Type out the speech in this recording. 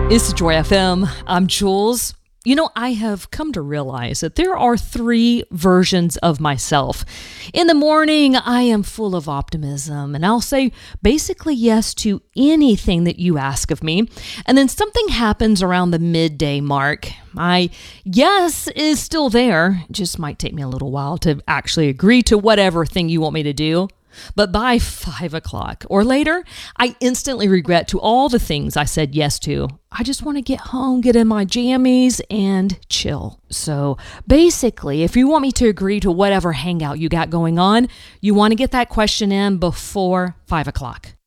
It's Joy FM. I'm Jules. You know, I have come to realize that there are three versions of myself. In the morning, I am full of optimism, and I'll say basically yes to anything that you ask of me. And then something happens around the midday mark. My yes is still there. It just might take me a little while to actually agree to whatever thing you want me to do. But by 5 o'clock or later, I instantly regret to all the things I said yes to. I just want to get home, get in my jammies, and chill. So basically, if you want me to agree to whatever hangout you got going on, you want to get that question in before 5 o'clock.